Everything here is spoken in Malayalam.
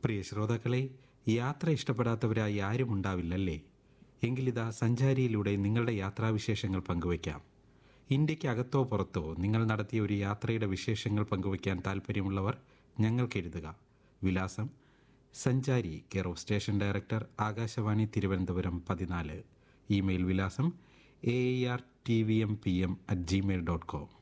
പ്രിയ ശ്രോതാക്കളെ, യാത്ര ഇഷ്ടപ്പെടാത്തവരായി ആരും ഉണ്ടാവില്ലല്ലേ? എങ്കിലിതാ സഞ്ചാരിയിലൂടെ നിങ്ങളുടെ യാത്രാവിശേഷങ്ങൾ പങ്കുവയ്ക്കാം. ഇന്ത്യക്ക് അകത്തോ പുറത്തോ നിങ്ങൾ നടത്തിയ ഒരു യാത്രയുടെ വിശേഷങ്ങൾ പങ്കുവയ്ക്കാൻ താൽപ്പര്യമുള്ളവർ ഞങ്ങൾക്ക് എഴുതുക. വിലാസം: സഞ്ചാരി, care of station director, Akashvani, Thiruvananthapuram 14. Email വിലാസം: aartvmpm@gmail.com.